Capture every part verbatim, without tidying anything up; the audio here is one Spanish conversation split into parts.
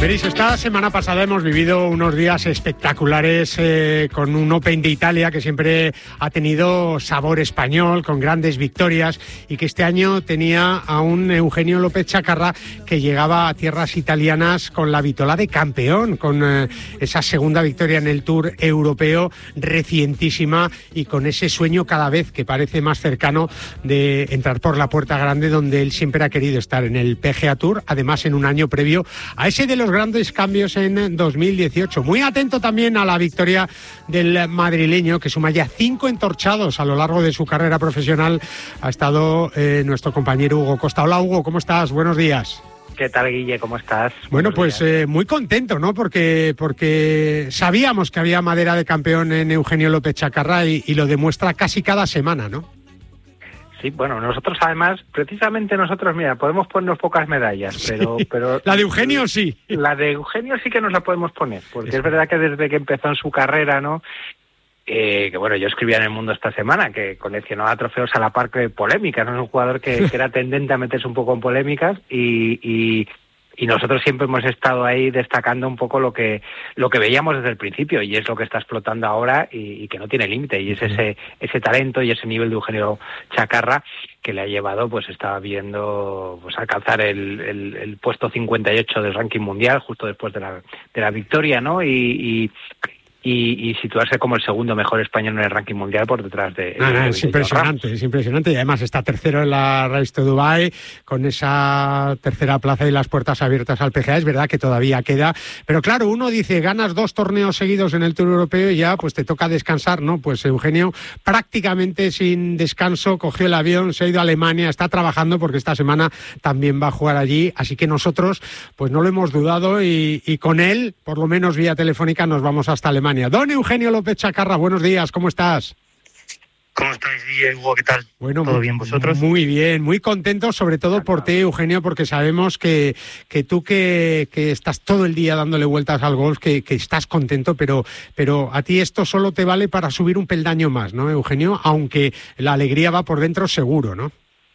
Veréis, esta semana pasada hemos vivido unos días espectaculares eh, con un Open de Italia que siempre ha tenido sabor español, con grandes victorias, y que este año tenía a un Eugenio López Chacarra que llegaba a tierras italianas con la vitola de campeón, con eh, esa segunda victoria en el Tour Europeo recientísima, y con ese sueño cada vez que parece más cercano de entrar por la puerta grande donde él siempre ha querido estar, en el P G A Tour, además en un año previo a ese de los grandes cambios en dos mil dieciocho. Muy atento también a la victoria del madrileño, que suma ya cinco entorchados a lo largo de su carrera profesional. Ha estado eh, nuestro compañero Hugo Costa. Hola Hugo, ¿cómo estás? Buenos días. ¿Qué tal, Guille? ¿Cómo estás? Bueno, pues eh, muy contento, ¿no? Porque, porque sabíamos que había madera de campeón en Eugenio López Chacarra y, y lo demuestra casi cada semana, ¿no? Sí, bueno, nosotros además, precisamente nosotros, mira, podemos ponernos pocas medallas, pero... Sí, pero la de Eugenio sí. La de Eugenio sí que nos la podemos poner, porque sí. Es verdad que desde que empezó en su carrera, ¿no? Eh, que bueno, yo escribía en El Mundo esta semana que coleccionaba trofeos a la par de polémicas, ¿no? Es un jugador que, que era tendente a meterse un poco en polémicas y... y Y nosotros siempre hemos estado ahí destacando un poco lo que lo que veíamos desde el principio, y es lo que está explotando ahora y, y que no tiene límite, y es ese ese talento y ese nivel de Eugenio Chacarra que le ha llevado, pues estaba viendo pues alcanzar el, el, el puesto cincuenta y ocho del ranking mundial justo después de la de la victoria, ¿no? Y, y Y, y situarse como el segundo mejor español en el ranking mundial por detrás de... No, no, de es impresionante, Ramos. es impresionante, y además está tercero en la Race to Dubai, con esa tercera plaza y las puertas abiertas al P G A. Es verdad que todavía queda, pero claro, uno dice, ganas dos torneos seguidos en el Tour Europeo y ya pues te toca descansar, ¿no? Pues Eugenio prácticamente sin descanso cogió el avión, se ha ido a Alemania, está trabajando porque esta semana también va a jugar allí, así que nosotros pues no lo hemos dudado y, y con él, por lo menos vía telefónica, nos vamos hasta Alemania. Don Eugenio López Chacarra, buenos días, ¿cómo estás? ¿Cómo estáis, Guille? Hugo, ¿qué tal? Bueno, ¿todo bien vosotros? Muy bien, muy contentos, sobre todo por ti, Eugenio, porque sabemos que, que tú que, que estás todo el día dándole vueltas al golf, que, que estás contento, pero, pero a ti esto solo te vale para subir un peldaño más, ¿no, Eugenio? Aunque la alegría va por dentro seguro, ¿no?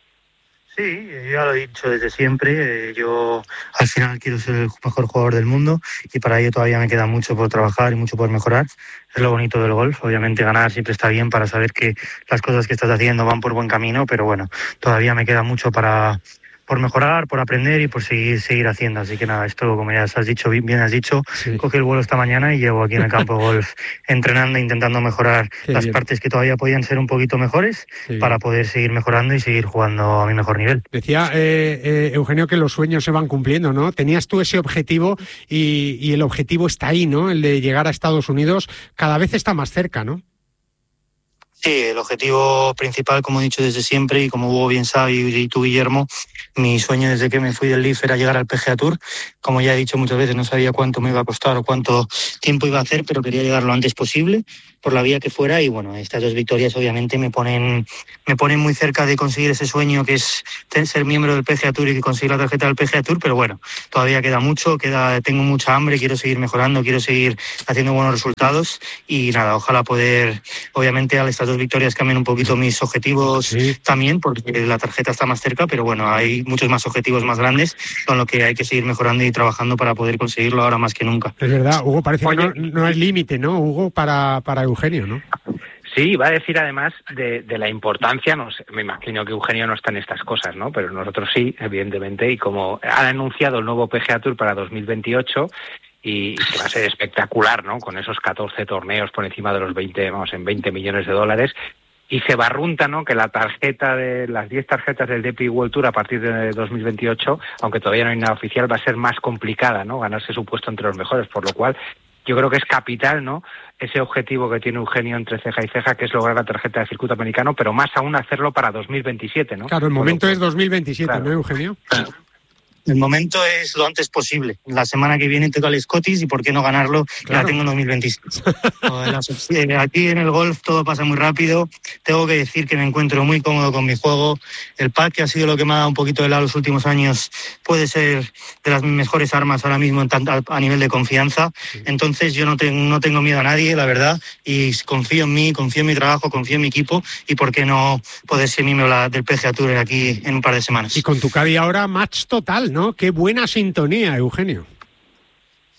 Sí, ya lo he dicho desde siempre, yo al final quiero ser el mejor jugador del mundo y para ello todavía me queda mucho por trabajar y mucho por mejorar. Es lo bonito del golf, obviamente ganar siempre está bien para saber que las cosas que estás haciendo van por buen camino, pero bueno, todavía me queda mucho para... por mejorar, por aprender y por seguir seguir haciendo. Así que nada, esto, como ya has dicho, bien has dicho, sí. Cogí el vuelo esta mañana y llevo aquí en el campo de golf entrenando, intentando mejorar Qué las bien. partes que todavía podían ser un poquito mejores Qué para bien. poder seguir mejorando y seguir jugando a mi mejor nivel. Decía eh, eh, Eugenio que los sueños se van cumpliendo, ¿no? Tenías tú ese objetivo y, y el objetivo está ahí, ¿no? El de llegar a Estados Unidos cada vez está más cerca, ¿no? Sí, el objetivo principal, como he dicho desde siempre y como Hugo bien sabe y tú, Guillermo, mi sueño desde que me fui del L I F era llegar al P G A Tour. Como ya he dicho muchas veces, no sabía cuánto me iba a costar o cuánto tiempo iba a hacer, pero quería llegar lo antes posible, por la vía que fuera. Y bueno, estas dos victorias obviamente me ponen me ponen muy cerca de conseguir ese sueño que es ser miembro del P G A Tour y conseguir la tarjeta del P G A Tour. Pero bueno, todavía queda mucho, queda tengo mucha hambre, quiero seguir mejorando, quiero seguir haciendo buenos resultados. Y nada, ojalá poder, obviamente, al estas dos victorias cambien un poquito mis objetivos sí. también, porque la tarjeta está más cerca, pero bueno, hay muchos más objetivos más grandes con lo que hay que seguir mejorando y trabajando para poder conseguirlo ahora más que nunca. Es verdad, Hugo, parece Oye, que no, no hay límite, ¿no, Hugo, para, para Eugenio, ¿no? Sí, iba a decir además de, de la importancia, no sé, me imagino que Eugenio no está en estas cosas, ¿no? Pero nosotros sí, evidentemente, y como han anunciado el nuevo P G A Tour para dos mil veintiocho, y que va a ser espectacular, ¿no? Con esos catorce torneos por encima de los veinte, vamos, en veinte millones de dólares. Y se barrunta, ¿no? Que la tarjeta de las diez tarjetas del D P I World Tour a partir de dos mil veintiocho, aunque todavía no hay nada oficial, va a ser más complicada, ¿no? Ganarse su puesto entre los mejores, por lo cual yo creo que es capital, ¿no? Ese objetivo que tiene Eugenio entre ceja y ceja, que es lograr la tarjeta de circuito americano, pero más aún hacerlo para dos mil veintisiete, ¿no? Claro, el momento es dos mil veintisiete, claro. ¿No, Eugenio? Claro. El momento es lo antes posible. La semana que viene toca el Scottish y por qué no ganarlo, claro. Ya tengo en dos mil veintiséis. Aquí en el golf todo pasa muy rápido. Tengo que decir que me encuentro muy cómodo con mi juego. El pad, que ha sido lo que me ha dado un poquito de lado los últimos años, puede ser de las mejores armas ahora mismo a nivel de confianza. Entonces yo no, te, no tengo miedo a nadie, la verdad, y confío en mí, confío en mi trabajo, confío en mi equipo y por qué no poder ser miembro del P G A Tour aquí en un par de semanas. Y con tu caddy ahora match total, ¿no? Qué buena sintonía, Eugenio.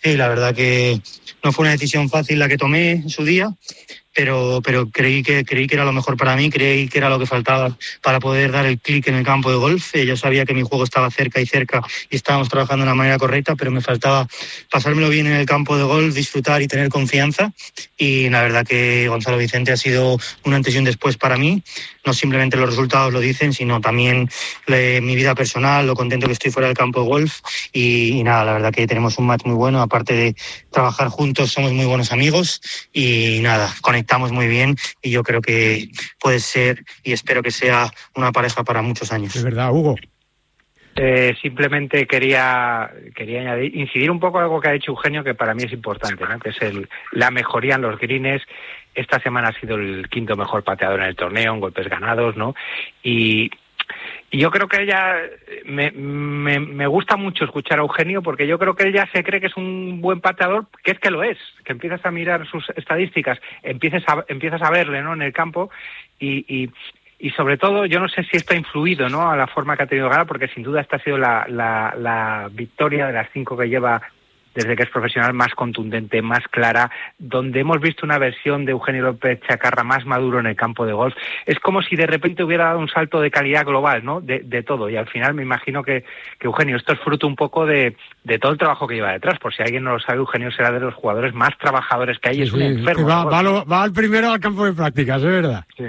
Sí, la verdad que no fue una decisión fácil la que tomé en su día, pero, pero creí que creí que era lo mejor para mí, creí que era lo que faltaba para poder dar el clic en el campo de golf. Eh, yo sabía que mi juego estaba cerca y cerca y estábamos trabajando de la manera correcta, pero me faltaba pasármelo bien en el campo de golf, disfrutar y tener confianza. Y la verdad que Gonzalo Vicente ha sido un antes y un después para mí. No simplemente los resultados lo dicen, sino también le, mi vida personal, lo contento que estoy fuera del campo de golf. Y, y nada, la verdad que tenemos un match muy bueno. Aparte de trabajar juntos, somos muy buenos amigos. Y nada, conectamos muy bien. Y yo creo que puede ser, y espero que sea, una pareja para muchos años. Es verdad, Hugo. Eh, simplemente quería quería añadir, incidir un poco en algo que ha dicho Eugenio, que para mí es importante, ¿no? Que es el la mejoría en los greens. Esta semana ha sido el quinto mejor pateador en el torneo, en golpes ganados, ¿no? Y, y yo creo que ella, me, me, me gusta mucho escuchar a Eugenio, porque yo creo que ella se cree que es un buen pateador, que es que lo es, que empiezas a mirar sus estadísticas, empiezas a, empiezas a verle, ¿no?, en el campo, y... y Y sobre todo, yo no sé si esto ha influido, ¿no?, a la forma que ha tenido de ganar, porque sin duda esta ha sido la, la, la victoria de las cinco que lleva desde que es profesional más contundente, más clara, donde hemos visto una versión de Eugenio López Chacarra más maduro en el campo de golf. Es como si de repente hubiera dado un salto de calidad global, ¿no?, de, de todo. Y al final me imagino que, que Eugenio, esto es fruto un poco de, de todo el trabajo que lleva detrás. Por si alguien no lo sabe, Eugenio será de los jugadores más trabajadores que hay. Sí, es un sí, enfermo. Va, va, lo, va al primero al campo de prácticas, es verdad. Sí.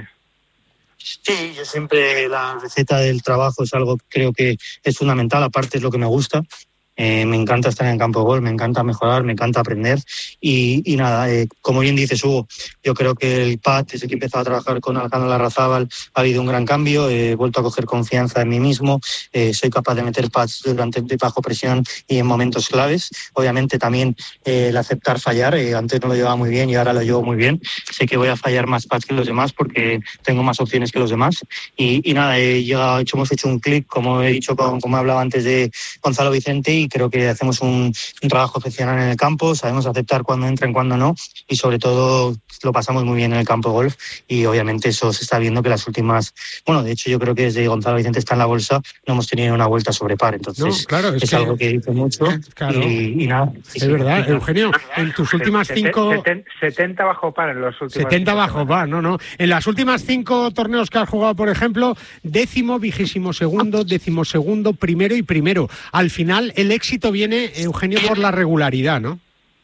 Sí, yo siempre la receta del trabajo es algo que creo que es fundamental, aparte es lo que me gusta. Eh, me encanta estar en el campo de golf, me encanta mejorar, me encanta aprender y, y nada, eh, como bien dices, Hugo, yo creo que el pad, desde que he empezado a trabajar con Alejandro Larrazábal, ha habido un gran cambio, he vuelto a coger confianza en mí mismo, eh, soy capaz de meter pads durante bajo presión y en momentos claves. Obviamente también eh, el aceptar fallar, eh, antes no lo llevaba muy bien y ahora lo llevo muy bien. Sé que voy a fallar más pads que los demás porque tengo más opciones que los demás y, y nada, he llegado, hecho, hemos hecho un clic, como he dicho, con, como he hablado antes de Gonzalo Vicente, y creo que hacemos un, un trabajo excepcional en el campo, sabemos aceptar cuando entran, cuando no, y sobre todo lo pasamos muy bien en el campo de golf y obviamente eso se está viendo que las últimas, bueno, de hecho yo creo que desde Gonzalo Vicente está en la bolsa no hemos tenido una vuelta sobre par, entonces no, claro, es, es que, algo que dice mucho claro. y, y nada. Es sí, verdad, sí, Eugenio, en tus últimas cinco... setenta bajo par en los últimos... setenta bajo par, no, no. En las últimas cinco torneos que has jugado, por ejemplo, décimo, vigésimo segundo, décimo segundo, primero y primero. Al final el éxito viene, Eugenio, por la regularidad, ¿no?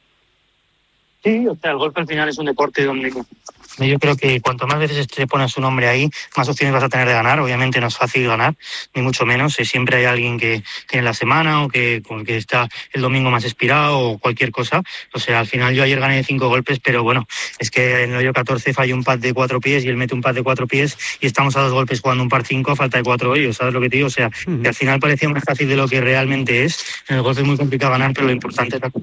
Sí, o sea, el golf al final es un deporte donde yo creo que cuanto más veces te pones su nombre ahí, más opciones vas a tener de ganar. Obviamente no es fácil ganar, ni mucho menos. Siempre hay alguien que, que en la semana o que, que está el domingo más expirado o cualquier cosa. O sea, al final yo ayer gané cinco golpes, pero bueno, es que en el hoyo catorce falló un pad de cuatro pies y él mete un pad de cuatro pies y estamos a dos golpes jugando un par cinco a falta de cuatro hoyos, ¿sabes lo que te digo? O sea, uh-huh. que al final parecía más fácil de lo que realmente es. En el golf es muy complicado ganar, pero lo importante es la...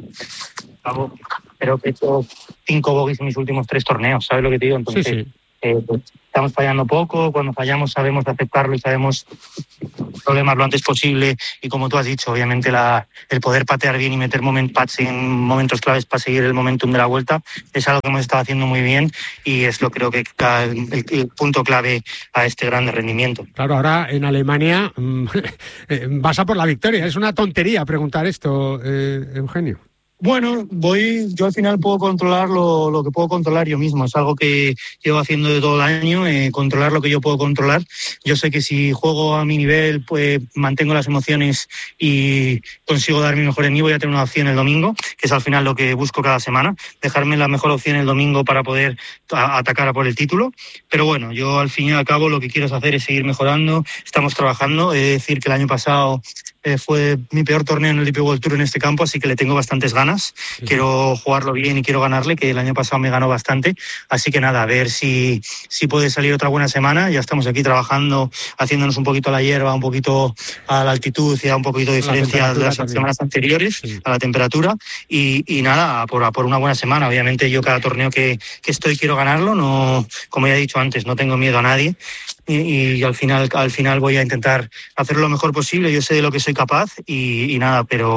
Creo que he hecho cinco bogies en mis últimos tres torneos, ¿sabes lo que te digo? Entonces, sí, sí. Eh, pues, estamos fallando poco, cuando fallamos sabemos aceptarlo y sabemos problemas lo antes posible y como tú has dicho, obviamente la, el poder patear bien y meter moment pads en momentos claves para seguir el momentum de la vuelta es algo que hemos estado haciendo muy bien y es lo creo que el, el, el punto clave a este gran rendimiento. Claro, ahora en Alemania vas a por la victoria, es una tontería preguntar esto, eh, Eugenio. Bueno, voy, yo al final puedo controlar lo, lo que puedo controlar yo mismo. Es algo que llevo haciendo de todo el año, eh, controlar lo que yo puedo controlar. Yo sé que si juego a mi nivel, pues mantengo las emociones y consigo dar mi mejor en mí, voy a tener una opción el domingo, que es al final lo que busco cada semana, dejarme la mejor opción el domingo para poder a, atacar a por el título. Pero bueno, yo al fin y al cabo lo que quiero hacer es seguir mejorando. Estamos trabajando. He de decir que el año pasado eh, fue mi peor torneo en el D P World Tour en este campo, así que le tengo bastantes ganas. Sí. Quiero jugarlo bien y quiero ganarle, que el año pasado me ganó bastante. Así que nada, a ver si, si puede salir otra buena semana. Ya estamos aquí trabajando, haciéndonos un poquito a la hierba, un poquito a la altitud y a un poquito de diferencia de las también. Semanas anteriores, sí. a la temperatura. Y, y nada, por, por una buena semana. Obviamente yo cada torneo que, que estoy quiero ganarlo. No, como ya he dicho antes, no tengo miedo a nadie. Y, y al final al final voy a intentar hacer lo mejor posible. Yo sé de lo que soy capaz y, y nada, pero,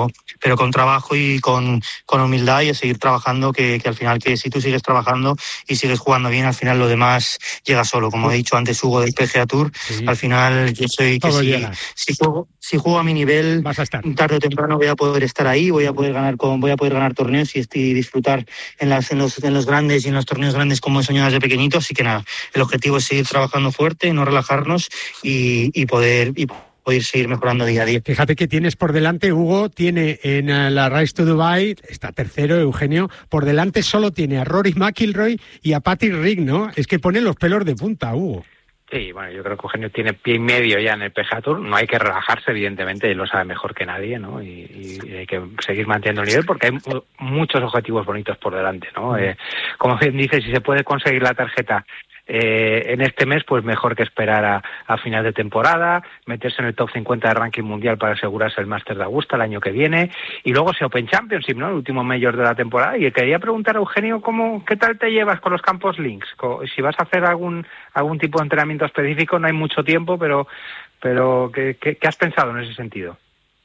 pero con trabajo y con, con humildad y a seguir trabajando, que, que al final que si tú sigues trabajando y sigues jugando bien, al final lo demás llega solo. Como he dicho antes, Hugo, del P G A Tour, sí. Al final yo soy que si, si, juego, si juego a mi nivel, vas a estar. Tarde o temprano voy a poder estar ahí, voy a poder ganar con, voy a poder ganar torneos y, y disfrutar en, las, en, los, en los grandes y en los torneos grandes como he soñado desde pequeñito. Así que nada, el objetivo es seguir trabajando fuerte, no relajarnos y, y poder... Y poder seguir mejorando día a día. Fíjate que tienes por delante, Hugo, tiene en la Race to Dubai, está tercero, Eugenio, por delante solo tiene a Rory McIlroy y a Patrick Reed, ¿no? Es que pone los pelos de punta, Hugo. Sí, bueno, yo creo que Eugenio tiene pie y medio ya en el P G A Tour. No hay que relajarse, evidentemente, él lo sabe mejor que nadie, ¿no? Y, y hay que seguir manteniendo el nivel porque hay muchos objetivos bonitos por delante, ¿no? Mm. Eh, como bien dice, si se puede conseguir la tarjeta Eh, en este mes, pues mejor que esperar a, a final de temporada, meterse en el top cincuenta de ranking mundial para asegurarse el Masters de Augusta el año que viene, y luego ese Open Championship, ¿no? El último mayor de la temporada. Y quería preguntar a Eugenio, ¿cómo, qué tal te llevas con los campos links? Si vas a hacer algún algún tipo de entrenamiento específico, no hay mucho tiempo, pero pero ¿qué, qué, qué has pensado en ese sentido?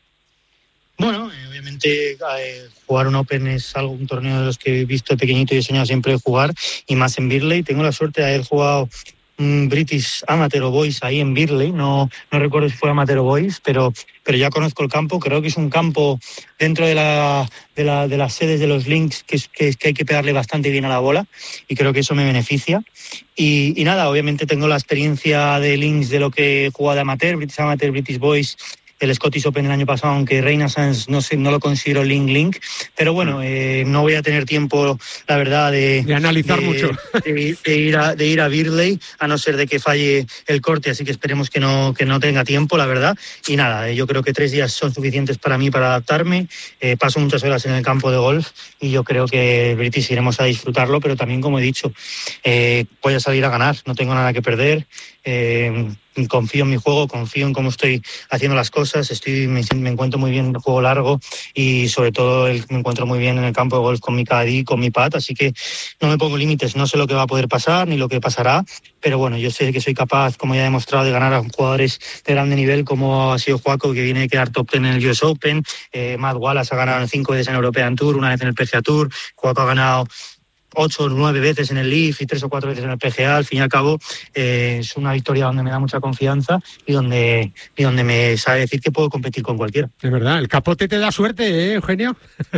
Bueno, eh, obviamente eh, jugar un Open es algo, un torneo de los que he visto de pequeñito y he soñado siempre de jugar, y más en Birley. Tengo la suerte de haber jugado un British Amateur o Boys ahí en Birley, no, no recuerdo si fue Amateur o Boys, pero, pero ya conozco el campo. Creo que es un campo dentro de, la, de, la, de las sedes de los links que, que, que hay que pegarle bastante bien a la bola, y creo que eso me beneficia. Y, y nada, obviamente tengo la experiencia de links de lo que he jugado de Amateur, British Amateur, British Boys, el Scottish Open el año pasado, aunque Renaissance no sé, no lo considero link link, pero bueno, eh, no voy a tener tiempo, la verdad, de, de analizar de, mucho, de, de ir a de ir a Birley, a no ser de que falle el corte, así que esperemos que no que no tenga tiempo, la verdad. Y nada, eh, yo creo que tres días son suficientes para mí para adaptarme. Eh, paso muchas horas en el campo de golf y yo creo que British iremos a disfrutarlo, pero también, como he dicho, eh, voy a salir a ganar, no tengo nada que perder. Eh, confío en mi juego, confío en cómo estoy haciendo las cosas, estoy me, me encuentro muy bien en el juego largo y sobre todo el, me encuentro muy bien en el campo de golf con mi caddy, con mi pad, así que no me pongo límites, no sé lo que va a poder pasar ni lo que pasará, pero bueno, yo sé que soy capaz, como ya he demostrado, de ganar a jugadores de grande nivel como ha sido Joaco, que viene a quedar top ten en el U S Open, eh, Matt Wallace ha ganado cinco veces en el European Tour, una vez en el P G A Tour, Joaco ha ganado ocho o nueve veces en el Leaf y tres o cuatro veces en el P G A. Al fin y al cabo eh, es una victoria donde me da mucha confianza y donde y donde me sabe decir que puedo competir con cualquiera. Es verdad, el capote te da suerte, ¿eh, Eugenio?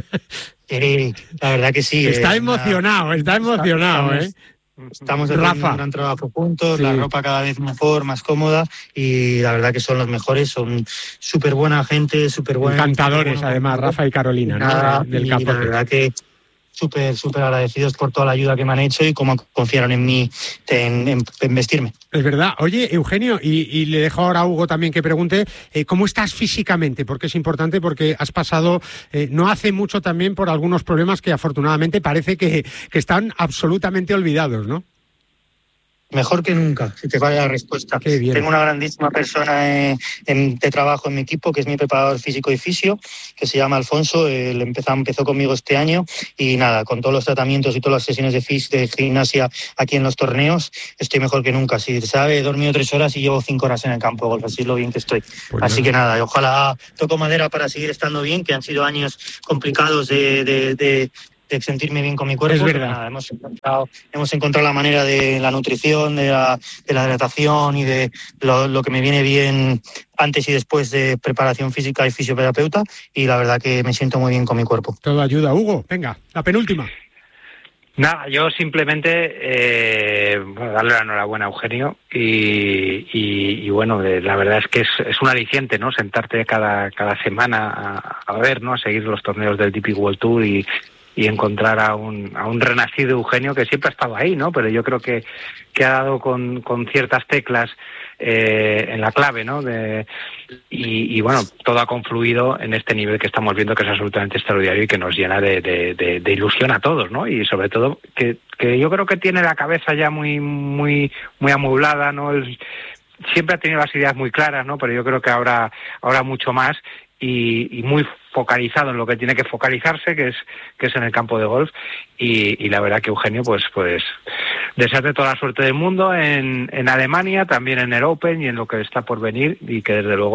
Sí, la verdad que sí. Está eh, emocionado, una... está emocionado, estamos, ¿eh? Estamos haciendo Rafa. un gran trabajo juntos, sí. La ropa cada vez mejor, más cómoda, y la verdad que son los mejores, son súper buena gente, súper buenos. Encantadores, super además, Rafa y Carolina, nada, ¿no? Del y capote. La verdad que súper, súper agradecidos por toda la ayuda que me han hecho y cómo confiaron en mí, en, en, en vestirme. Es verdad. Oye, Eugenio, y, y le dejo ahora a Hugo también que pregunte, eh, ¿cómo estás físicamente? Porque es importante, porque has pasado eh, no hace mucho también por algunos problemas que afortunadamente parece que, que están absolutamente olvidados, ¿no? Mejor que nunca, si te vale la respuesta. Tengo una grandísima persona eh, en, de trabajo en mi equipo, que es mi preparador físico y fisio, que se llama Alfonso. Él empezó, empezó conmigo este año y nada, con todos los tratamientos y todas las sesiones de, fis, de gimnasia aquí en los torneos, estoy mejor que nunca. Si sabe, he dormido tres horas y llevo cinco horas en el campo de golf, así es lo bien que estoy. Pues así nada. que nada, ojalá toco madera para seguir estando bien, que han sido años complicados de... de, de de sentirme bien con mi cuerpo. Es verdad. Nada, hemos encontrado, hemos encontrado la manera de la nutrición, de la, de la hidratación y de lo, lo que me viene bien antes y después de preparación física y fisioterapeuta, y la verdad que me siento muy bien con mi cuerpo. Todo ayuda. Hugo, venga, la penúltima. Nada, yo simplemente eh, bueno, darle la enhorabuena a Eugenio y, y, y bueno, eh, la verdad es que es, es un aliciente, ¿no? Sentarte cada, cada semana a, a ver, ¿no? A seguir los torneos del D P World Tour y y encontrar a un a un renacido Eugenio que siempre ha estado ahí, ¿no? Pero yo creo que, que ha dado con, con ciertas teclas eh, en la clave, ¿no? De, y, y bueno, todo ha confluido en este nivel que estamos viendo, que es absolutamente extraordinario y que nos llena de, de, de, de ilusión a todos, ¿no? Y sobre todo que, que yo creo que tiene la cabeza ya muy muy muy amueblada, ¿no? Él siempre ha tenido las ideas muy claras, ¿no? Pero yo creo que ahora ahora mucho más y, y muy focalizado en lo que tiene que focalizarse, que es que es en el campo de golf, y, y la verdad que Eugenio, pues pues desearte toda la suerte del mundo en, en Alemania, también en el Open y en lo que está por venir, y que desde luego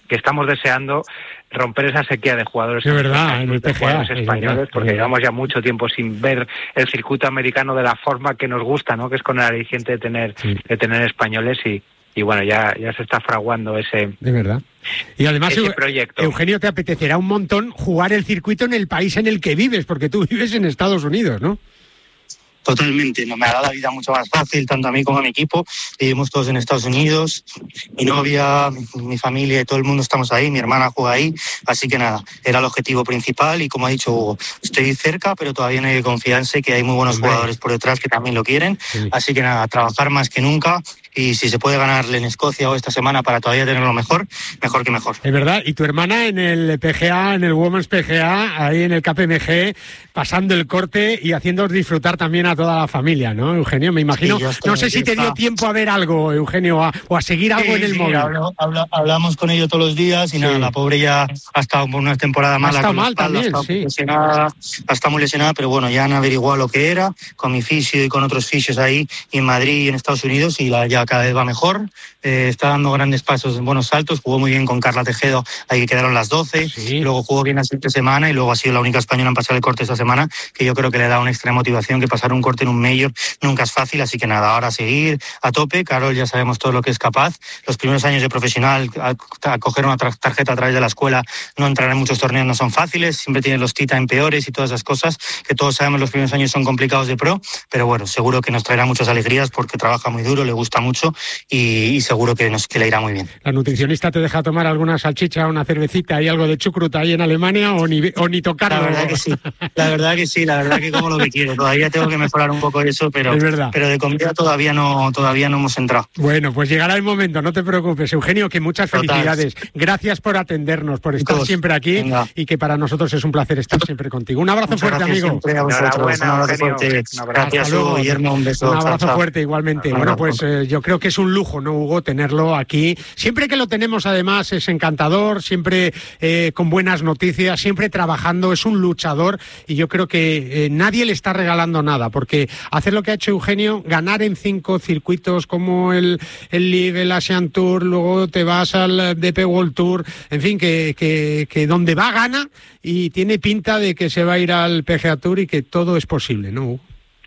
que estamos deseando romper esa sequía de jugadores, de verdad, en el P G A, jugadores españoles, verdad, porque llevamos ya mucho tiempo sin ver el circuito americano de la forma que nos gusta, ¿no? Que es con el aliciente de tener, sí. de tener españoles y Y bueno, ya, ya se está fraguando ese, de verdad. Y además, ese proyecto. Eugenio, te apetecerá un montón jugar el circuito en el país en el que vives, porque tú vives en Estados Unidos, ¿no? Totalmente, no me hará la vida mucho más fácil, tanto a mí como a mi equipo. Vivimos todos en Estados Unidos, mi novia, mi, mi familia y todo el mundo estamos ahí, mi hermana juega ahí, así que nada, era el objetivo principal y como ha dicho Hugo, estoy cerca, pero todavía no hay confianza y que hay muy buenos Hombre. jugadores por detrás que también lo quieren, sí. así que nada, trabajar más que nunca y si se puede ganarle en Escocia o esta semana para todavía tenerlo mejor, mejor que mejor. Es verdad, y tu hermana en el P G A, en el Women's P G A, ahí en el K P M G, pasando el corte y haciéndoos disfrutar también a toda la familia, ¿no, Eugenio? Me imagino, sí, no sé si te dio tiempo a ver algo, Eugenio, a, o a seguir algo sí, en el sí, móvil. Hablo, hablo, hablamos con ellos todos los días y sí. nada, la pobre ya ha estado por una temporada mala. Ha estado con mal espalda, también, ha sí. Lesionada, ha estado muy lesionada, pero bueno, ya han averiguado lo que era, con mi fisio y con otros fisios ahí, y en Madrid y en Estados Unidos, y la, ya cada vez va mejor. Eh, está dando grandes pasos, buenos saltos, jugó muy bien con Carla Tejedo, ahí quedaron las doce, sí. luego jugó bien la siguiente semana y luego ha sido la única española en pasar el corte esta semana, que yo creo que le da una extra motivación, que pasar un corte en un major nunca es fácil, así que nada, ahora a seguir a tope. Carol ya sabemos todo lo que es capaz, los primeros años de profesional, a, a coger una tarjeta a través de la escuela, no entrar en muchos torneos no son fáciles, siempre tienes los tita en peores y todas esas cosas, que todos sabemos los primeros años son complicados de pro, pero bueno, seguro que nos traerá muchas alegrías porque trabaja muy duro, le gusta mucho y, y seguro que, nos, que le irá muy bien. ¿La nutricionista te deja tomar alguna salchicha, una cervecita y algo de chucrut ahí en Alemania o ni, o ni tocarlo? La verdad que sí, la verdad que sí, la verdad que como lo que quiero. Todavía tengo que mejorar un poco eso, pero, es verdad. pero de comida todavía no, todavía no hemos entrado. Bueno, pues llegará el momento, no te preocupes. Eugenio, que muchas Total. felicidades. Gracias por atendernos, por estar Todos. siempre aquí. Venga. Y que para nosotros es un placer estar siempre contigo. Un abrazo Muchas fuerte, amigo. A vosotros. Un abrazo fuerte. Gracias, Hugo, Guillermo, un beso. Un abrazo chao, chao. fuerte igualmente. Bueno, pues eh, yo creo que es un lujo, ¿no, Hugo, tenerlo aquí? Siempre que lo tenemos, además, es encantador, siempre eh, con buenas noticias, siempre trabajando, es un luchador y yo creo que eh, nadie le está regalando nada, porque hacer lo que ha hecho Eugenio, ganar en cinco circuitos como el, el Live, el Asian Tour, luego te vas al D P World Tour, en fin, que, que, que donde va gana y tiene pinta de que se va a ir al P G A Tour y que todo es posible, ¿no?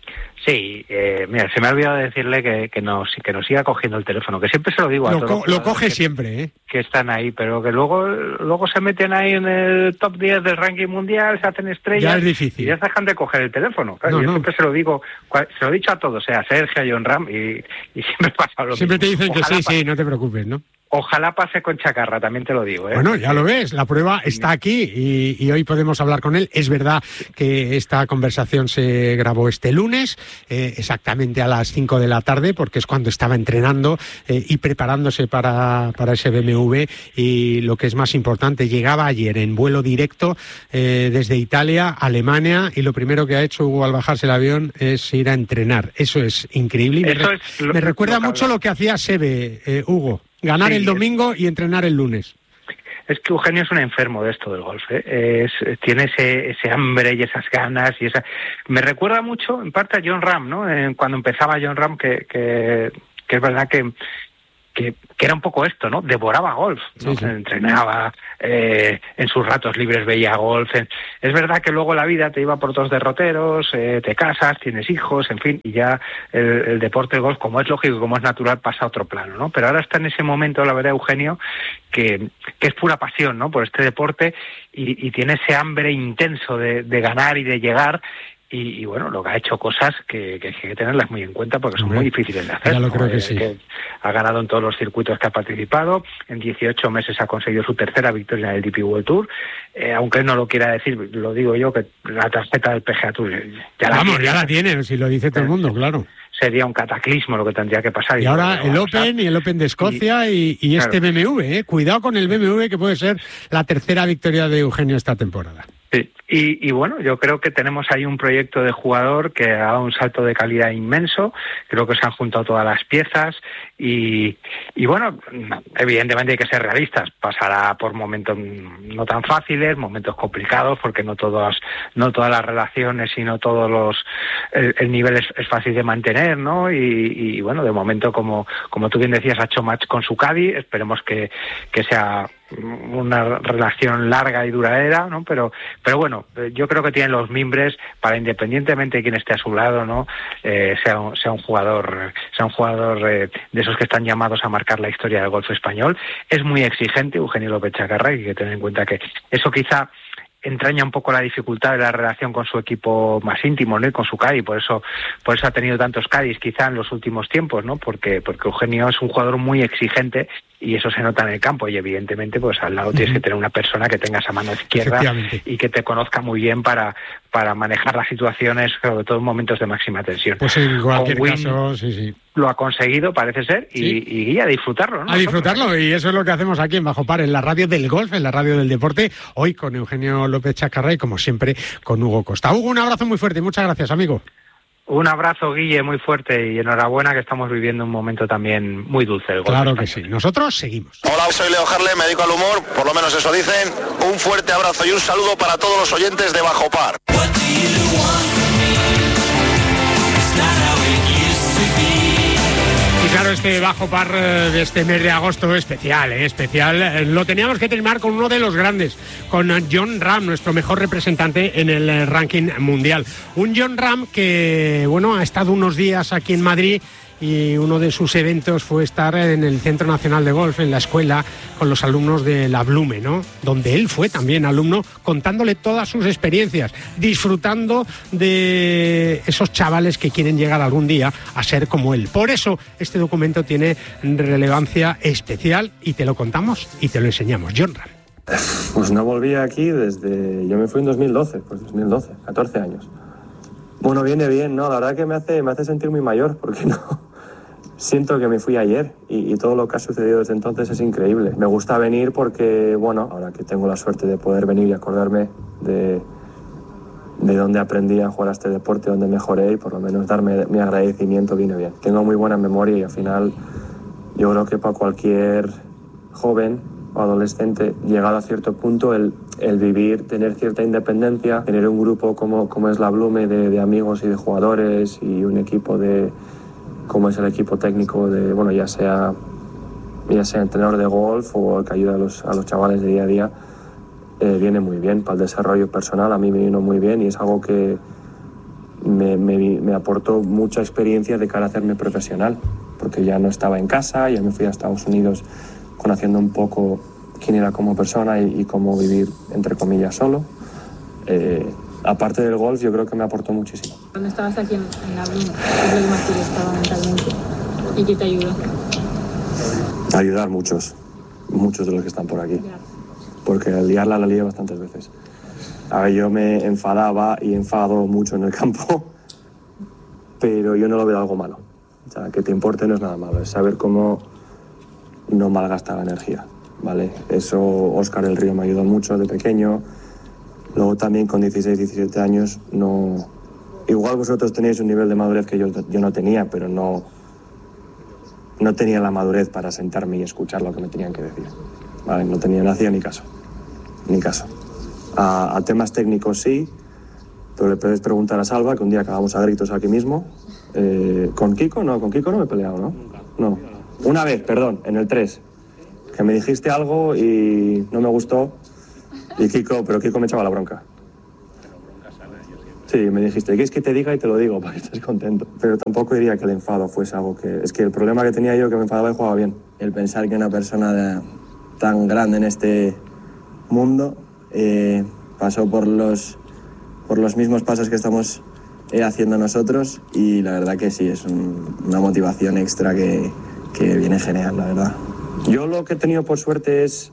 Sí, eh, mira, se me ha olvidado decirle que, que, nos, que nos siga cogiendo el teléfono, que siempre se lo digo a lo todos. Co- lo coge que, siempre, ¿eh? Que están ahí, pero que luego luego se meten ahí en el top diez del ranking mundial, se hacen estrellas. Ya es difícil. Y ya dejan de coger el teléfono. Claro, no, yo no. siempre se lo digo, se lo he dicho a todos, o sea, a Sergio, a John Ram, y, y siempre pasa lo siempre mismo. Siempre te dicen Ojalá que sí, pase. sí, no te preocupes, ¿no? Ojalá pase con Chacarra, también te lo digo, ¿eh? Bueno, ya lo ves, la prueba está aquí y, y hoy podemos hablar con él. Es verdad que esta conversación se grabó este lunes, eh, exactamente a las cinco de la tarde, porque es cuando estaba entrenando eh, y preparándose para, para ese B M W. Y lo que es más importante, llegaba ayer en vuelo directo eh, desde Italia a Alemania y lo primero que ha hecho Hugo al bajarse el avión es ir a entrenar. Eso es increíble. Y Eso me, es lo, me recuerda lo que mucho habla. lo que hacía Sebe, eh, Hugo. Ganar sí, el domingo es... y entrenar el lunes. Es que Eugenio es un enfermo de esto del golf, ¿eh? Es, tiene ese, ese hambre y esas ganas y esa. Me recuerda mucho, en parte, a John Ram, ¿no? Eh, cuando empezaba John Ram, que, que, que es verdad que, que, que era un poco esto, ¿no? Devoraba golf, ¿no? Sí, sí. Entrenaba, eh, en sus ratos libres veía golf. Es verdad que luego la vida te iba por otros derroteros, eh, te casas, tienes hijos, en fin, y ya el, el deporte del golf, como es lógico, como es natural, pasa a otro plano, ¿no? Pero ahora está en ese momento, la verdad, Eugenio, que, que es pura pasión, ¿no? Por este deporte y, y tiene ese hambre intenso de, de ganar y de llegar. Y, y bueno, lo que ha hecho cosas que, que hay que tenerlas muy en cuenta porque son muy difíciles de hacer. Ya lo creo ¿no? que eh, sí. Que ha ganado en todos los circuitos que ha participado. En dieciocho meses ha conseguido su tercera victoria en el D P World Tour. Eh, aunque él no lo quiera decir, lo digo yo, que la tarjeta del P G A Tour ya la Vamos, tiene. ya la tiene, si lo dice todo el mundo, claro. Sería un cataclismo lo que tendría que pasar. Y, y ahora el Open y el Open de Escocia y, y, y este claro. B M W, ¿eh? Cuidado con el B M W que puede ser la tercera victoria de Eugenio esta temporada. Sí, y, y bueno, yo creo que tenemos ahí un proyecto de jugador que ha dado un salto de calidad inmenso, creo que se han juntado todas las piezas y, y bueno, evidentemente hay que ser realistas, pasará por momentos no tan fáciles, momentos complicados, porque no todas, no todas las relaciones y no todos los, el, el nivel es, es fácil de mantener, ¿no? Y, y bueno, de momento, como, como tú bien decías, ha hecho match con su caddy, esperemos que, que sea una relación larga y duradera, ¿no? Pero, pero bueno, yo creo que tienen los mimbres para, independientemente de quién esté a su lado, ¿no? Eh, sea, un, sea un jugador, sea un jugador eh, de esos que están llamados a marcar la historia del golf español. Es muy exigente Eugenio López Chacarra, y hay que tener en cuenta que eso quizá entraña un poco la dificultad de la relación con su equipo más íntimo, ¿no? Y con su caddy, por eso, por eso ha tenido tantos caddies quizá en los últimos tiempos, ¿no? Porque, porque Eugenio es un jugador muy exigente y eso se nota en el campo, y evidentemente pues al lado uh-huh. tienes que tener una persona que tenga esa mano izquierda y que te conozca muy bien para, para manejar las situaciones, sobre todo en momentos de máxima tensión. Pues en cualquier caso, sí, sí. Lo ha conseguido, parece ser, y, sí. y, y a disfrutarlo, ¿no? A disfrutarlo, y eso es lo que hacemos aquí en Bajo Par, en la radio del golf, en la radio del deporte, hoy con Eugenio López Chacarra y, como siempre, con Hugo Costa. Hugo, un abrazo muy fuerte y muchas gracias, amigo. Un abrazo, Guille, muy fuerte, y enhorabuena, que estamos viviendo un momento también muy dulce del golf Claro español. que sí. Nosotros seguimos. Hola, soy Leo Harlem, me dedico al humor, por lo menos eso dicen. Un fuerte abrazo y un saludo para todos los oyentes de Bajo Par. Y claro, este Bajo Par de este mes de agosto especial, ¿eh? especial. Lo teníamos que terminar con uno de los grandes, con Jon Rahm, nuestro mejor representante en el ranking mundial. Un Jon Rahm que, bueno, ha estado unos días aquí en Madrid, y uno de sus eventos fue estar en el Centro Nacional de Golf, en la escuela, con los alumnos de la Blume, ¿no? Donde él fue también alumno, contándole todas sus experiencias, disfrutando de esos chavales que quieren llegar algún día a ser como él. Por eso este documento tiene relevancia especial, y te lo contamos y te lo enseñamos. Jon Rahm. Pues no volví aquí desde... Yo me fui en dos mil doce, pues dos mil doce, catorce años. Bueno, viene bien, ¿no? La verdad que me hace, me hace sentir muy mayor, porque no... Siento que me fui ayer, y, y todo lo que ha sucedido desde entonces es increíble. Me gusta venir porque, bueno, ahora que tengo la suerte de poder venir y acordarme de, de dónde aprendí a jugar a este deporte, dónde mejoré, y por lo menos darme mi agradecimiento viene bien. Tengo muy buena memoria, y al final yo creo que para cualquier joven o adolescente, llegado a cierto punto, el, el vivir, tener cierta independencia, tener un grupo como, como es la Blume de, de amigos y de jugadores, y un equipo de... como es el equipo técnico de, bueno, ya sea ya sea entrenador de golf o el que ayuda a los, a los chavales de día a día, eh, viene muy bien para el desarrollo personal. A mí me vino muy bien, y es algo que me, me, me aportó mucha experiencia de cara a hacerme profesional, porque ya no estaba en casa, ya me fui a Estados Unidos conociendo un poco quién era como persona y, y cómo vivir, entre comillas, solo. Eh, aparte del golf, yo creo que me aportó muchísimo. ¿Dónde estabas aquí en, en la Blume? ¿Qué es lo que más te gustaba mentalmente? ¿Y qué te ayudó? Ayudar muchos, muchos de los que están por aquí. Porque al liarla la lié bastantes veces. A ver, yo me enfadaba y enfado mucho en el campo, pero yo no lo veo algo malo. O sea, que te importe no es nada malo, es saber cómo no malgastar la energía, ¿vale? Eso Óscar del Río me ayudó mucho de pequeño. Luego también con dieciséis, diecisiete años, no... Igual vosotros tenéis un nivel de madurez que yo, yo no tenía, pero no, no tenía la madurez para sentarme y escuchar lo que me tenían que decir, ¿vale? No tenía, no hacía ni caso, ni caso. A, a temas técnicos sí, pero le puedes preguntar a Salva, que un día acabamos a gritos aquí mismo. Eh, ¿Con Kiko? No, con Kiko no me he peleado, ¿no? No. Una vez, perdón, en el tres, que me dijiste algo y no me gustó, y Kiko, pero Kiko me echaba la bronca. Sí, me dijiste, ¿qué es que te diga y te lo digo para que estés contento? Pero tampoco diría que el enfado fuese algo que... Es que el problema que tenía yo, que me enfadaba y jugaba bien. El pensar que una persona de, tan grande en este mundo eh, pasó por los, por los mismos pasos que estamos eh, haciendo nosotros, y la verdad que sí, es un, una motivación extra que, que viene genial, la verdad. Yo lo que he tenido por suerte es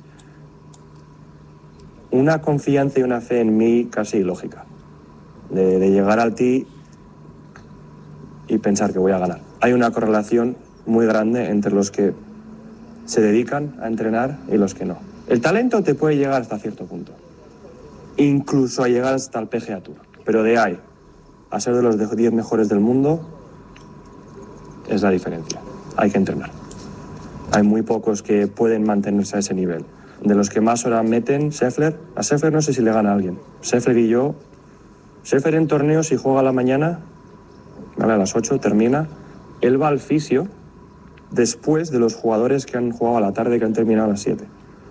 una confianza y una fe en mí casi ilógica. De, de llegar al tee y pensar que voy a ganar. Hay una correlación muy grande entre los que se dedican a entrenar y los que no. El talento te puede llegar hasta cierto punto, incluso a llegar hasta el P G A Tour, pero de ahí a ser de los diez mejores del mundo es la diferencia. Hay que entrenar. Hay muy pocos que pueden mantenerse a ese nivel. De los que más horas meten, Scheffler, a Scheffler no sé si le gana a alguien. Scheffler y yo... Scheffler en torneos, si juega a la mañana, vale, a las ocho termina, él va al fisio después de los jugadores que han jugado a la tarde, que han terminado a las siete.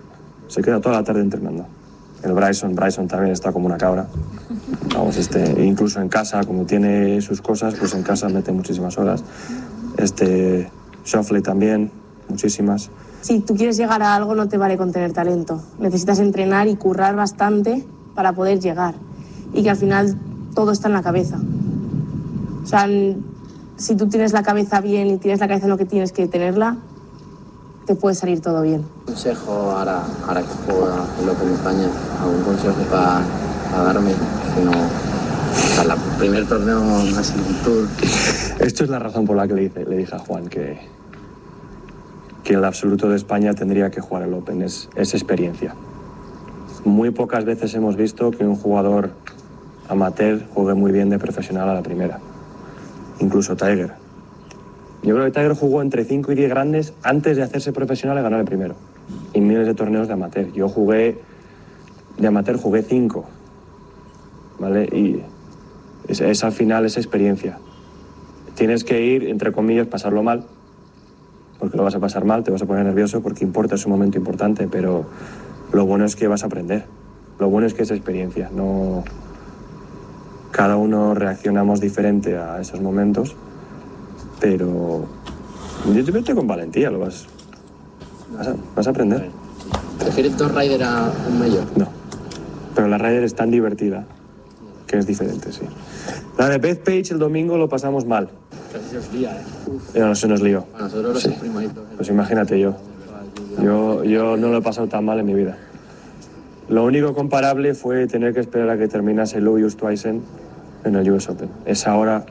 Se queda toda la tarde entrenando. El Bryson, Bryson también está como una cabra. Vamos, este, incluso en casa, como tiene sus cosas, pues en casa mete muchísimas horas. Este, Schauffele también, muchísimas. Si tú quieres llegar a algo, no te vale con tener talento. Necesitas entrenar y currar bastante para poder llegar. Y que al final todo está en la cabeza. O sea, si tú tienes la cabeza bien y tienes la cabeza en lo que tienes que tenerla, te puede salir todo bien. Consejo ahora, ahora que juega el Open de España, algún consejo para darme, si no, para el primer torneo así tour. Esto es la razón por la que le dije, le dije a Juan que, que el absoluto de España tendría que jugar el Open, es, es experiencia. Muy pocas veces hemos visto que un jugador amateur juegue muy bien de profesional a la primera. Incluso Tiger. Yo creo que Tiger jugó entre cinco y diez grandes antes de hacerse profesional y ganar el primero. Y miles de torneos de amateur. Yo jugué, de amateur jugué cinco. ¿Vale? Y es, es al final esa experiencia. Tienes que ir, entre comillas, pasarlo mal. Porque lo vas a pasar mal, te vas a poner nervioso porque importa, es un momento importante. Pero lo bueno es que vas a aprender. Lo bueno es que es experiencia. No... Cada uno reaccionamos diferente a esos momentos. Pero yo te meto con valentía, lo vas, vas, a, vas a aprender. ¿Prefieres dos Ryder a un mayor? No, pero la Ryder es tan divertida que es diferente, sí. La de Bethpage el domingo lo pasamos mal. Casi se os lía, ¿eh? No, no se nos lío. Bueno, nosotros los sí. primeritos. Pues imagínate yo. yo. Yo no lo he pasado tan mal en mi vida. Lo único comparable fue tener que esperar a que terminase Louis Oosthuizen en el U S Open. Esa hora...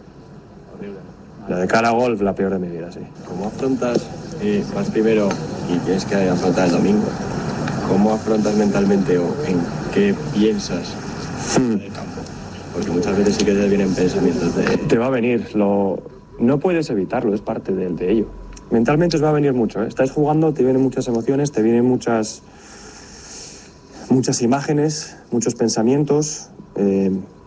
La de cara a golf, la peor de mi vida, sí. ¿Cómo afrontas, eh, vas primero y tienes que afrontar el domingo? ¿Cómo afrontas mentalmente o en qué piensas en el campo? Porque muchas veces sí que te vienen pensamientos de... Te va a venir, lo... no puedes evitarlo, es parte de, de ello. Mentalmente os va a venir mucho, ¿eh? Estás jugando, te vienen muchas emociones, te vienen muchas, muchas imágenes, muchos pensamientos. Eh...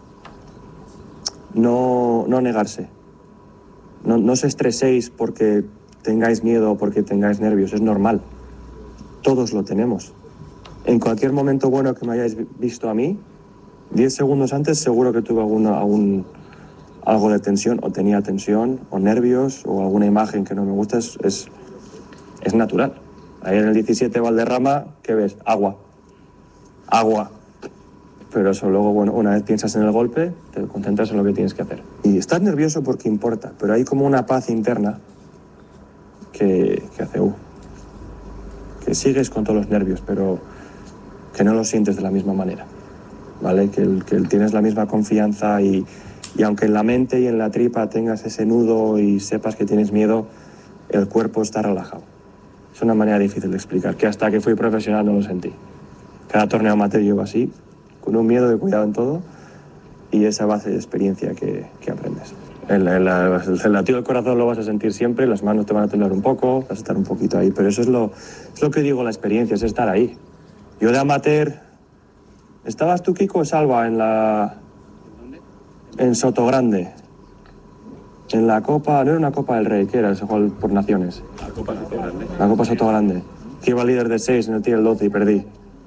No, no negarse. No, no os estreséis porque tengáis miedo o porque tengáis nervios, es normal. Todos lo tenemos. En cualquier momento bueno que me hayáis visto a mí, diez segundos antes seguro que tuve alguna, algún, algo de tensión, o tenía tensión, o nervios, o alguna imagen que no me gusta, es, es, es natural. Ahí en el diecisiete Valderrama, ¿qué ves? Agua. Agua. Pero eso luego, bueno, una vez piensas en el golpe, te concentras en lo que tienes que hacer. Y estás nervioso porque importa, pero hay como una paz interna que, que hace, uh, que sigues con todos los nervios, pero que no los sientes de la misma manera, ¿vale? Que, el, que el tienes la misma confianza y, y aunque en la mente y en la tripa tengas ese nudo y sepas que tienes miedo, el cuerpo está relajado. Es una manera difícil de explicar, que hasta que fui profesional no lo sentí. Cada torneo amateur llevo así, con un miedo de cuidado en todo y esa base de experiencia que, que aprendes. El, el, el, el latido del corazón lo vas a sentir siempre, las manos te van a temblar un poco, vas a estar un poquito ahí, pero eso es lo, es lo que digo, la experiencia, es estar ahí. Yo de amateur, ¿estabas tú, Kiko, Salva, en la... en Sotogrande? En la Copa, no era una Copa del Rey, ¿qué era? Se jugó por naciones. La Copa Sotogrande. La Copa Sotogrande. Que iba líder de seis en el tiro del doce y perdí.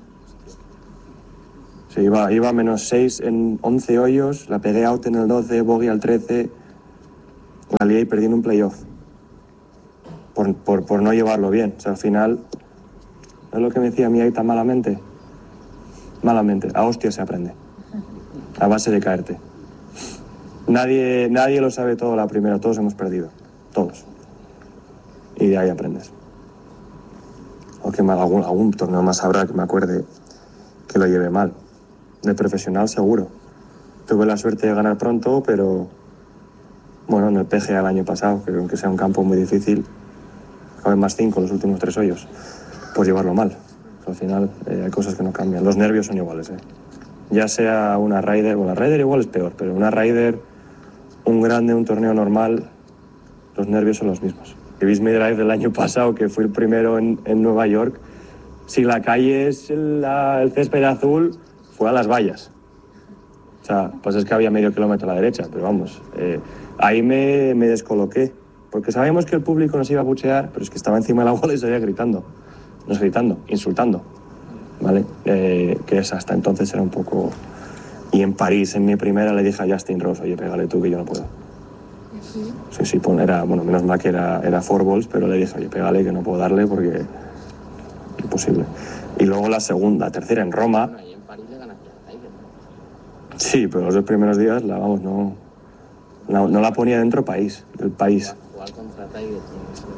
Sí, iba, iba menos seis en once hoyos, la pegué out en el doce, bogey al trece, la lié y perdí en un playoff. Por, por, por no llevarlo bien. O sea, al final, ¿es lo que me decía mi Aita malamente? Malamente. A hostia se aprende. A base de caerte. Nadie, nadie lo sabe todo a la primera, todos hemos perdido. Todos. Y de ahí aprendes. O que mal, algún, algún torneo más habrá que me acuerde que lo lleve mal. De profesional seguro. Tuve la suerte de ganar pronto, pero bueno, en el P G A el año pasado, que aunque sea un campo muy difícil, acabé más cinco los últimos tres hoyos, pues llevarlo mal. Al final eh, hay cosas que no cambian. Los nervios son iguales, ¿eh? Ya sea una Ryder, bueno, la Ryder igual es peor, pero una Ryder, un grande, un torneo normal, los nervios son los mismos. Vivís mi drive del año pasado, que fui el primero en, en Nueva York. Si la calle es la, el césped azul, fue a las vallas. O sea, pues es que había medio kilómetro a la derecha, pero vamos, eh, ahí me, me descoloqué, porque sabíamos que el público nos iba a buchear, pero es que estaba encima de la bola y seguía gritando, nos gritando, insultando. ¿vale? Eh, que es hasta entonces era un poco... Y en París, en mi primera, le dije a Justin Rose, oye, pégale tú que yo no puedo. ¿Sí? Sí, sí, pon, era, bueno, menos mal que era, era four balls, pero le dije, oye, pégale que no puedo darle porque... Imposible. Y luego la segunda, tercera en Roma. Bueno, y en París le ganaste a Tiger. Sí, pero los dos primeros días, la, vamos, no, no, no la ponía dentro país, del país. Jugar contra Tiger tiene que ser.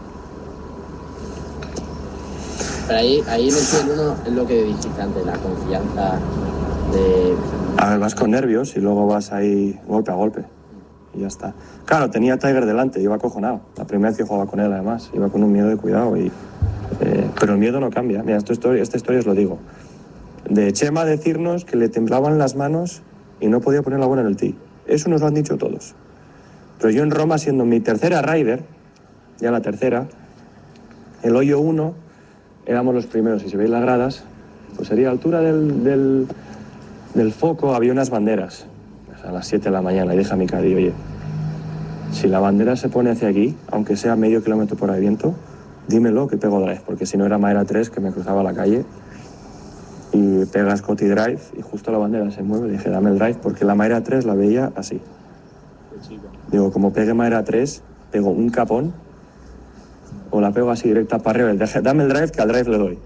Pero ahí, ahí en el T uno es lo que dijiste antes, la confianza de... A ver, vas con nervios y luego vas ahí golpe a golpe. Y ya está. Claro, tenía a Tiger delante, iba acojonado. La primera vez que jugaba con él, además. Iba con un miedo de cuidado. Y, eh, pero el miedo no cambia. Mira, esta historia, esta historia os lo digo. De Chema decirnos que le temblaban las manos y no podía poner la bola en el tee. Eso nos lo han dicho todos. Pero yo en Roma, siendo mi tercera Ryder, ya la tercera, el hoyo uno, éramos los primeros. Y si veis las gradas, pues sería a altura del... del del foco había unas banderas a las siete de la mañana y dije a mi caddy, oye, si la bandera se pone hacia aquí, aunque sea medio kilómetro por ahí viento, dímelo que pego drive, porque si no era madera tres que me cruzaba la calle y pega Scotty drive y justo la bandera se mueve, dije dame el drive porque la madera tres la veía así. Digo, como pegue madera tres, pego un capón o la pego así directa para arriba, dame el drive que al drive le doy.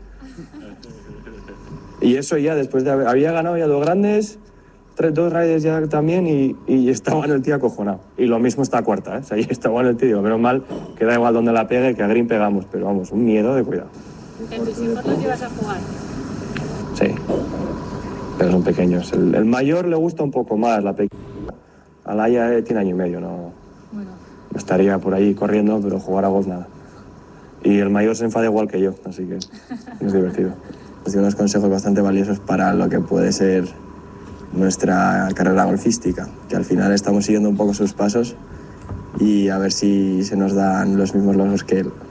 Y eso ya después de haber, había ganado ya dos grandes, tres, dos Riders ya también y, y estaba en el tío acojonado. Y lo mismo esta cuarta, ¿eh? O sea, ya estaba en el tío, digo, menos mal que da igual donde la pegue, que a green pegamos, pero vamos, un miedo de cuidado. ¿En tus hijos los llevas a jugar? Sí, pero son pequeños. El, el mayor le gusta un poco más, la pequeña. Alaya eh, tiene año y medio, no, bueno. no estaría por ahí corriendo, pero jugar a golf nada. Y el mayor se enfada igual que yo, así que es divertido. Os doy unos consejos bastante valiosos para lo que puede ser nuestra carrera golfística, que al final estamos siguiendo un poco sus pasos y a ver si se nos dan los mismos logros que él.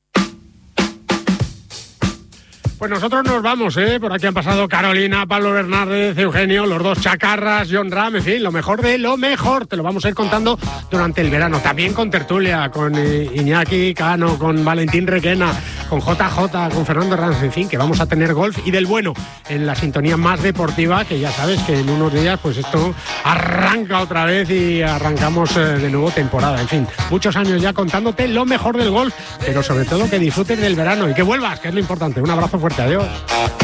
Pues nosotros nos vamos, ¿eh? Por aquí han pasado Carolina, Pablo Bernárdez, Eugenio, los dos chacarras, Jon Rahm, en fin, lo mejor de lo mejor. Te lo vamos a ir contando durante el verano. También con tertulia, con Iñaki Cano, con Valentín Requena, con J J, con Fernando Ranz, en fin, que vamos a tener golf y del bueno en la sintonía más deportiva, que ya sabes que en unos días pues esto arranca otra vez y arrancamos de nuevo temporada. En fin, muchos años ya contándote lo mejor del golf, pero sobre todo que disfrutes del verano y que vuelvas, que es lo importante. Un abrazo fuerte. Adiós.